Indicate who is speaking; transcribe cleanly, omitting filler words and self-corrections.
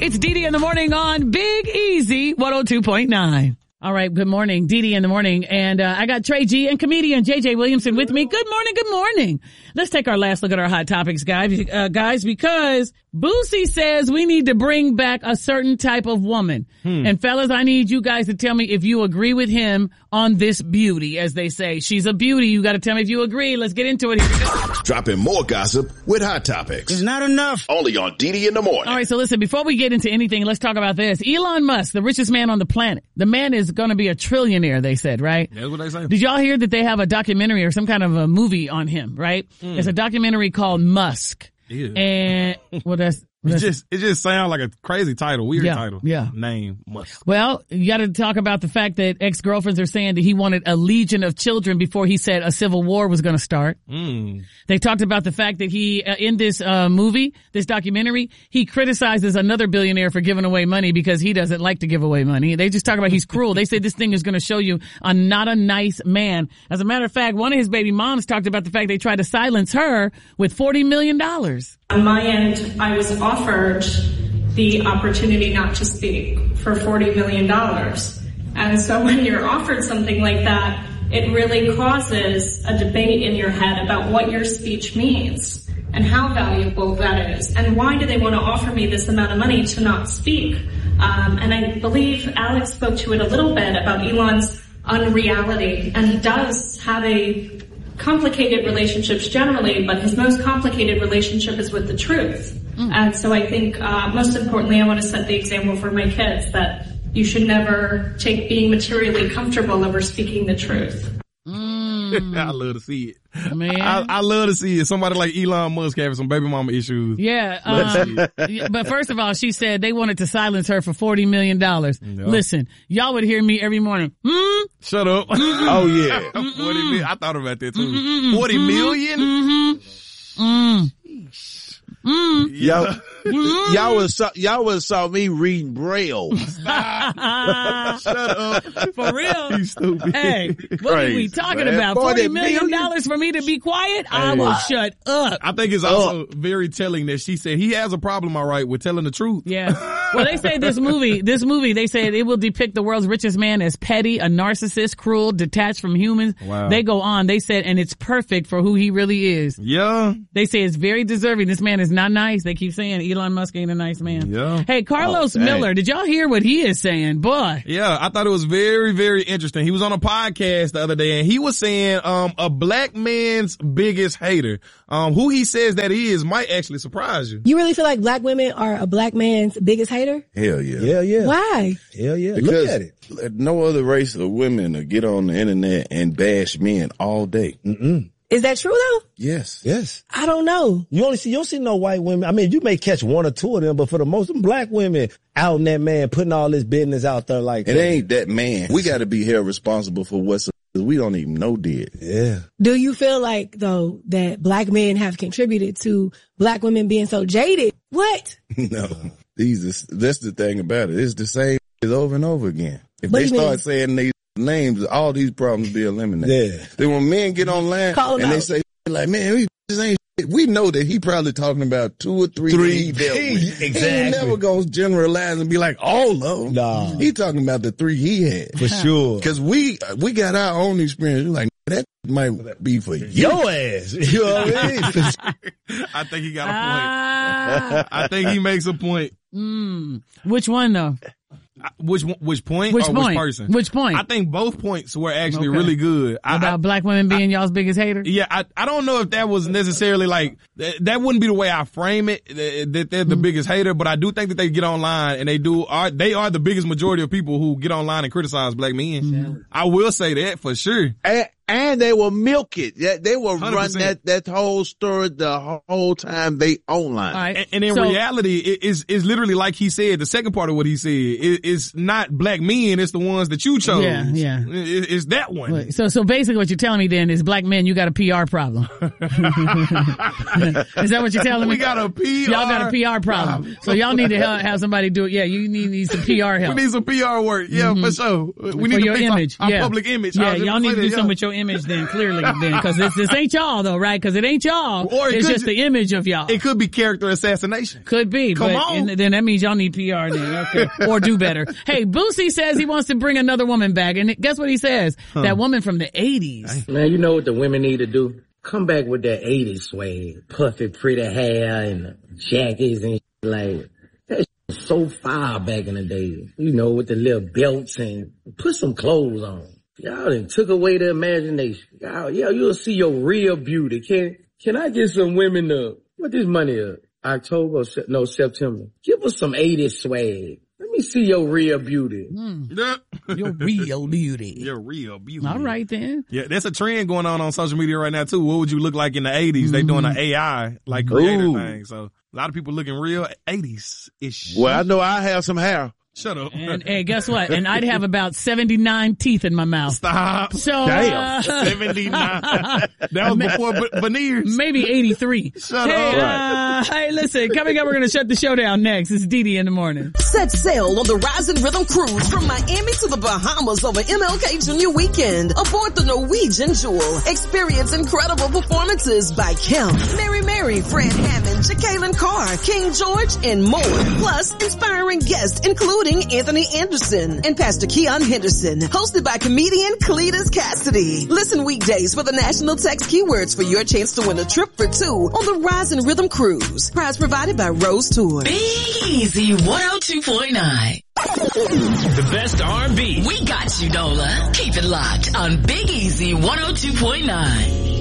Speaker 1: It's Dee in the morning on Big Easy 102.9. All right, good morning, Dee in the morning. And I got Trey G and comedian JJ Williamson with me. Good morning, good morning. Let's take our last look at our hot topics, guys, because Boosie says we need to bring back a certain type of woman. And fellas, I need you guys to tell me if you agree with him on this beauty, as they say. She's a beauty. You got to tell me if you agree. Let's get into it. Here we go.
Speaker 2: Dropping more gossip with hot topics.
Speaker 3: It's not enough.
Speaker 2: Only on Dee in the morning.
Speaker 1: All right, so listen, before we get into anything, let's talk about this. Elon Musk, the richest man on the planet. The man is going to be a trillionaire, they said, right?
Speaker 4: That's what they say.
Speaker 1: Did y'all hear that they have a documentary or some kind of a movie on him, right? It's a documentary called Musk.
Speaker 4: Ew.
Speaker 1: And, well,
Speaker 4: It just sounds like a crazy title, weird title.
Speaker 1: Yeah.
Speaker 4: Name Musk.
Speaker 1: Well, you got to talk about the fact that ex-girlfriends are saying that he wanted a legion of children before he said a civil war was going to start. They talked about the fact that he, in this movie, this documentary, he criticizes another billionaire for giving away money because he doesn't like to give away money. They just talk about he's cruel. They say this thing is going to show you not a nice man. As a matter of fact, one of his baby moms talked about the fact they tried to silence her with $40 million.
Speaker 5: On my end, I was offered the opportunity not to speak for $40 million. And so when you're offered something like that, it really causes a debate in your head about what your speech means and how valuable that is. And why do they want to offer me this amount of money to not speak? And I believe Alex spoke to it a little bit about Elon's unreality. And he does have a complicated relationships generally, but his most complicated relationship is with the truth. And so I think, most importantly, I want to set the example for my kids that you should never take being materially comfortable over speaking the truth.
Speaker 4: I love to see it.
Speaker 1: Man.
Speaker 4: I love to see it. Somebody like Elon Musk having some baby mama issues.
Speaker 1: Yeah. But first of all, she said they wanted to silence her for $40 million. Yep. Listen, y'all would hear me every morning.
Speaker 4: Shut up.
Speaker 3: Oh, yeah.
Speaker 4: 40 million. I thought about that too. 40 million?
Speaker 3: Y'all would have saw me reading Braille.
Speaker 4: Shut up.
Speaker 1: For real?
Speaker 4: You stupid.
Speaker 1: Hey, what are we talking about? $40 million for me to be quiet? I will shut up.
Speaker 4: I think it's also very telling that she said he has a problem, all right, with telling the truth.
Speaker 1: Yeah. Well, they say this movie, they said it will depict the world's richest man as petty, a narcissist, cruel, detached from humans.
Speaker 4: Wow.
Speaker 1: They go on. They said, and it's perfect for who he really is.
Speaker 4: Yeah.
Speaker 1: They say it's very deserving. This man is not nice. They keep saying Elon Musk ain't a nice man.
Speaker 4: Yeah.
Speaker 1: Hey, Carlos Miller, did y'all hear what he is saying? Boy.
Speaker 4: Yeah, I thought it was very, very interesting. He was on a podcast the other day and he was saying, a black man's biggest hater. Who he says that is might actually surprise you.
Speaker 6: You really feel like black women are a black man's biggest hater?
Speaker 2: Hell yeah.
Speaker 3: Hell yeah.
Speaker 6: Why?
Speaker 3: Hell yeah.
Speaker 2: Because
Speaker 3: Look at it.
Speaker 2: no other race of women will get on the internet and bash men all day.
Speaker 6: Is that true though?
Speaker 2: Yes.
Speaker 3: Yes.
Speaker 6: I don't know.
Speaker 3: You don't see no white women. I mean, you may catch one or two of them, but for the most, them black women out in that man putting all this business out there like
Speaker 2: It
Speaker 3: that.
Speaker 2: ain't that man. We got to be held responsible for what's we don't even know did.
Speaker 3: Yeah.
Speaker 6: Do you feel like though that black men have contributed to black women being so jaded? What?
Speaker 2: No. That's the thing about it. It's the same over and over again. If
Speaker 6: What
Speaker 2: they
Speaker 6: do you mean?
Speaker 2: start saying these names, all these problems be eliminated.
Speaker 3: Yeah.
Speaker 2: Then when men get online
Speaker 6: Call 'em
Speaker 2: and they
Speaker 6: out.
Speaker 2: say like, man, we just ain't shit. We know that he probably talking about two or three that he dealt with.
Speaker 3: Exactly.
Speaker 2: He ain't never gonna generalize and be like all of them.
Speaker 3: Nah.
Speaker 2: He talking about the three he had.
Speaker 3: For sure.
Speaker 2: Cause we got our own experience. We're like, that might be for you.
Speaker 3: Your ass. You know what I mean?
Speaker 4: I think he got a point. I think he makes a point.
Speaker 1: Which one though?
Speaker 4: Which point?
Speaker 1: Which
Speaker 4: or
Speaker 1: point?
Speaker 4: Which person?
Speaker 1: Which point?
Speaker 4: I think both points were actually
Speaker 1: Okay.
Speaker 4: really good.
Speaker 1: About black women being y'all's biggest hater?
Speaker 4: Yeah, I don't know if that was necessarily like, that wouldn't be the way I frame it, that they're the biggest hater, but I do think that they get online and they are the biggest majority of people who get online and criticize black men. I will say that for sure.
Speaker 3: And they will milk it. They will run
Speaker 4: 100%.
Speaker 3: that whole story the whole time they online.
Speaker 1: All right.
Speaker 4: And in reality, it's literally like he said, the second part of what he said, it's not black men, it's the ones that you chose.
Speaker 1: Yeah.
Speaker 4: It's that one.
Speaker 1: Wait, so basically what you're telling me then is black men, you got a PR problem. Is that what you're telling me?
Speaker 4: We got a PR.
Speaker 1: Y'all got a PR problem. So y'all need to have somebody do it. Yeah, you need some PR help.
Speaker 4: We need some PR work. Yeah, for sure. We need
Speaker 1: For
Speaker 4: to
Speaker 1: your
Speaker 4: fix
Speaker 1: image.
Speaker 4: our
Speaker 1: Yeah.
Speaker 4: public image.
Speaker 1: Yeah, y'all need to do something with your your image then, clearly, then, because this ain't y'all though, right? Because it ain't y'all.
Speaker 4: Or
Speaker 1: it's just the image of y'all.
Speaker 4: It could be character assassination.
Speaker 1: Could be.
Speaker 4: Come
Speaker 1: but
Speaker 4: on.
Speaker 1: Then that means y'all need PR then. Okay. Or do better. Hey, Boosie says he wants to bring another woman back. And guess what he says? That woman from the 80s.
Speaker 7: Man, you know what the women need to do? Come back with that 80s swag. Puffy, pretty hair and jackets and like, that shit was so far back in the day. You know, with the little belts and put some clothes on. Y'all done took away the imagination. You'll see your real beauty. Can I get some women to, what this money up? September. Give us some 80s swag. Let me see your real beauty.
Speaker 1: Your real beauty.
Speaker 4: Your real beauty.
Speaker 1: All right then.
Speaker 4: Yeah, there's a trend going on social media right now too. What would you look like in the 80s? They doing an AI like creator thing. So a lot of people looking real 80s-ish.
Speaker 2: Well, I know I have some hair.
Speaker 4: Shut up.
Speaker 1: And hey, guess what? And I'd have about 79 teeth in my mouth.
Speaker 4: Stop.
Speaker 1: So,
Speaker 2: Damn.
Speaker 4: 79. That was before veneers.
Speaker 1: Maybe 83.
Speaker 4: Shut up.
Speaker 1: Hey, listen, coming up, we're going to shut the show down next. It's Didi in the morning.
Speaker 8: Set sail on the Rise and Rhythm cruise from Miami to the Bahamas over MLK Junior weekend. Aboard the Norwegian Jewel. Experience incredible performances by Kim, Mary, Fred Hammond, Jacqueline Carr, King George, and more. Plus, inspiring guests including Anthony Anderson and Pastor Keon Henderson. Hosted by comedian Cletus Cassidy. Listen weekdays for the national text keywords for your chance to win a trip for two on the Rise and Rhythm cruise. Prize provided by Rose Tours.
Speaker 9: Big Easy 102.9. The best R&B. We got you, Nola. Keep it locked on Big Easy 102.9.